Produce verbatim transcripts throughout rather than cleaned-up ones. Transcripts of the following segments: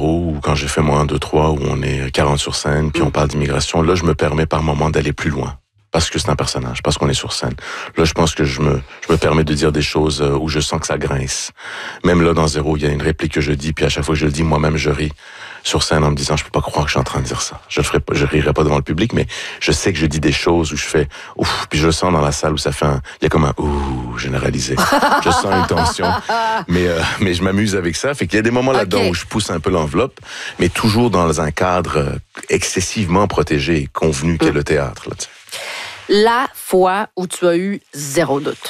zéro ou quand j'ai fait mon un, deux, trois où on est quarante sur scène puis mm. on parle d'immigration, là, je me permets par moment d'aller plus loin. Parce que c'est un personnage, parce qu'on est sur scène. Là, je pense que je me, je me permets de dire des choses où je sens que ça grince. Même là, dans Zéro, il y a une réplique que je dis, puis à chaque fois que je le dis, moi-même, je ris sur scène en me disant, je peux pas croire que je suis en train de dire ça. Je ferai pas, je rirai pas devant le public, mais je sais que je dis des choses où je fais, ouf, puis je le sens dans la salle où ça fait un, il y a comme un ouh généralisé. Je sens une tension. Mais, euh, mais je m'amuse avec ça. Fait qu'il y a des moments là-dedans okay. où je pousse un peu l'enveloppe, mais toujours dans un cadre excessivement protégé et convenu qu'est mmh. le théâtre, là, tu sais. La fois où tu as eu zéro doute?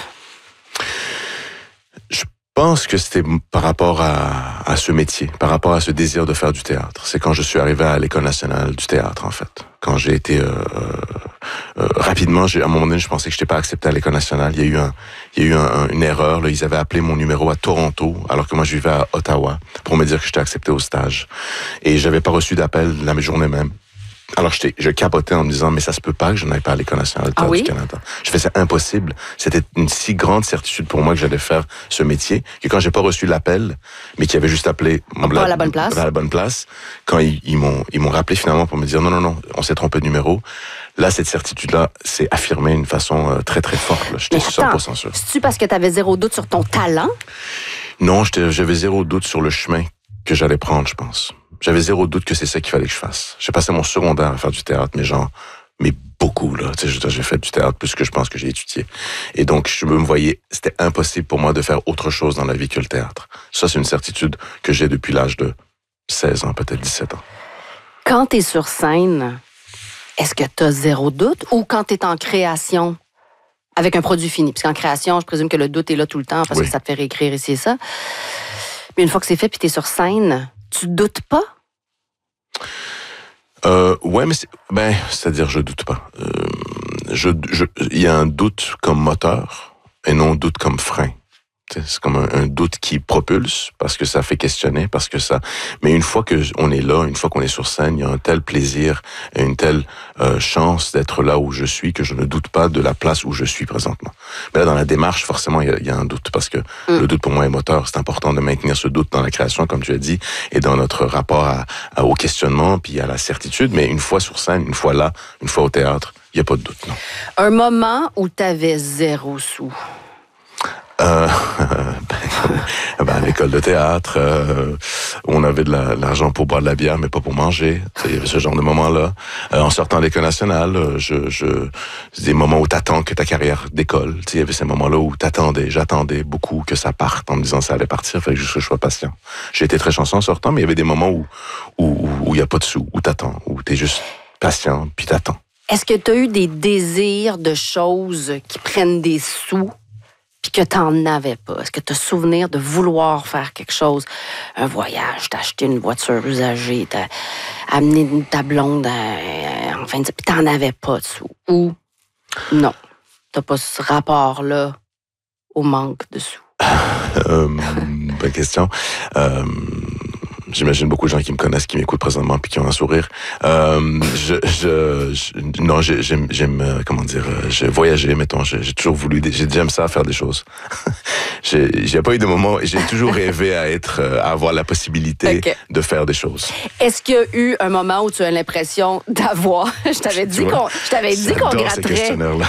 Je pense que c'était par rapport à, à ce métier, par rapport à ce désir de faire du théâtre. C'est quand je suis arrivé à l'École nationale du théâtre, en fait. Quand j'ai été... Euh, euh, rapidement, j'ai, à un moment donné, je pensais que je n'étais pas accepté à l'École nationale. Il y a eu, un, il y a eu un, une erreur. Là. Ils avaient appelé mon numéro à Toronto, alors que moi, je vivais à Ottawa, pour me dire que j'étais accepté au stage. Et j'avais pas reçu d'appel la journée même. Alors, je, je capotais en me disant, mais ça se peut pas que je n'aille pas à l'École nationale ah oui? du Canada. Je fais, c'est impossible. C'était une si grande certitude pour moi que j'allais faire ce métier, que quand j'ai pas reçu l'appel, mais qui avait juste appelé pas la, à la bonne place, à la bonne place, quand ils, ils m'ont, ils m'ont rappelé finalement pour me dire, non, non, non, on s'est trompé de numéro. Là, cette certitude-là s'est affirmée d'une façon euh, très, très forte. Là. J'étais cent pour cent sûr. C'est-tu parce que tu avais zéro doute sur ton talent? Non, j'étais, j'avais zéro doute sur le chemin que j'allais prendre, je pense. J'avais zéro doute que c'est ça qu'il fallait que je fasse. J'ai passé mon secondaire à faire du théâtre, mais genre, mais beaucoup, là. Tu sais, j'ai fait du théâtre plus que je pense que j'ai étudié. Et donc, je me voyais, c'était impossible pour moi de faire autre chose dans la vie que le théâtre. Ça, c'est une certitude que j'ai depuis l'âge de seize ans, peut-être dix-sept ans. Quand t'es sur scène, est-ce que t'as zéro doute? Ou quand t'es en création, avec un produit fini? Parce qu'en création, je présume que le doute est là tout le temps parce oui. que ça te fait réécrire ici et ça. Mais une fois que c'est fait puis t'es sur scène, tu doutes pas? Euh, ouais, mais c'est, ben, c'est-à-dire, je doute pas. Euh, je, je, il y a un doute comme moteur et non doute comme frein. C'est comme un, un doute qui propulse parce que ça fait questionner, parce que ça. Mais une fois que on est là, une fois qu'on est sur scène, il y a un tel plaisir et une telle euh, chance d'être là où je suis que je ne doute pas de la place où je suis présentement. Mais là, dans la démarche, forcément, il y a, il y a un doute parce que mm. le doute pour moi est moteur. C'est important de maintenir ce doute dans la création, comme tu as dit, et dans notre rapport à, à, au questionnement puis à la certitude. Mais une fois sur scène, une fois là, une fois au théâtre, il y a pas de doute, non. Un moment où tu avais zéro sou. Euh, ben, ben, à l'école de théâtre, euh, on avait de, la, de l'argent pour boire de la bière, mais pas pour manger. Il y avait ce genre de moments-là. Euh, en sortant de l'école nationale, je, je, c'est des moments où t'attends que ta carrière décolle. Il y avait ces moments-là où t'attendais, j'attendais beaucoup que ça parte en me disant que ça allait partir, fait que juste que je sois patient. J'ai été très chanceux en sortant, mais il y avait des moments où où où il y a pas de sous, où t'attends, où t'es juste patient, puis t'attends. Est-ce que t'as eu des désirs de choses qui prennent des sous? Puis que t'en avais pas. Est-ce que t'as souvenir de vouloir faire quelque chose? Un voyage, t'as acheté une voiture usagée, t'as amené ta blonde à, en fin de... Puis t'en avais pas de sous. Ou non, t'as pas ce rapport-là au manque de sous. euh, bonne question. Euh... J'imagine beaucoup de gens qui me connaissent, qui m'écoutent présentement, puis qui ont un sourire. Euh, je, je, je, non, j'aime, j'aime, comment dire, j'ai voyagé, mettons. J'ai, j'ai toujours voulu, j'ai, j'aime ça, faire des choses. j'ai, j'ai pas eu de moment, j'ai toujours rêvé à être, à avoir la possibilité okay. de faire des choses. Est-ce qu'il y a eu un moment où tu as l'impression d'avoir, je t'avais dit qu'on, je t'avais dit qu'on gratterait. Ces questionnaires-là.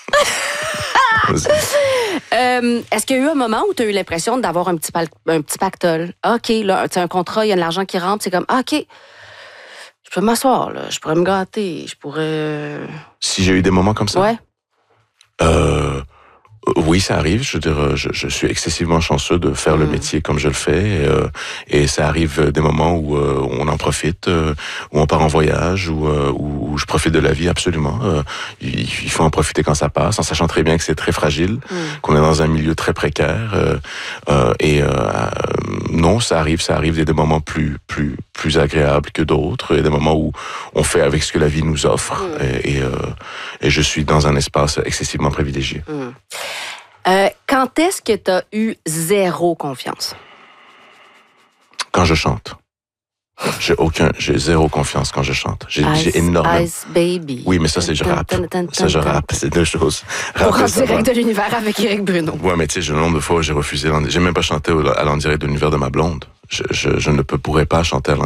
Euh, est-ce qu'il y a eu un moment où tu as eu l'impression d'avoir un petit, pal- un petit pactole? OK, là, tu as un contrat, il y a de l'argent qui rentre, c'est comme, OK, je peux m'asseoir, là, je pourrais me gâter, je pourrais... Si j'ai eu des moments comme ça? Ouais. Euh... Oui, ça arrive. Je veux dire, je, je suis excessivement chanceux de faire mmh. le métier comme je le fais. Et, euh, et ça arrive des moments où euh, on en profite, euh, où on part en voyage, où, euh, où je profite de la vie absolument. Euh, il, il faut en profiter quand ça passe, en sachant très bien que c'est très fragile, mmh. qu'on est dans un milieu très précaire. Euh, euh, et euh, non, ça arrive, ça arrive. Il y a des moments plus plus plus agréables que d'autres. Il y a des moments où on fait avec ce que la vie nous offre. Mmh. Et, et, euh, et je suis dans un espace excessivement privilégié. Mmh. Euh, quand est-ce que tu as eu zéro confiance? Quand je chante. J'ai aucun, j'ai zéro confiance quand je chante. J'ai, Ice, j'ai énormément. Ice Baby. Oui, mais ça, c'est je rappe. Ça, je rappe. C'est deux choses. Pour En direct de l'univers avec Éric Bruno. Ouais, mais tu sais, le nombre de fois où j'ai refusé, j'ai même pas chanté à l'En direct de l'univers de ma blonde. Je, je, je ne peux, pourrais pas chanter à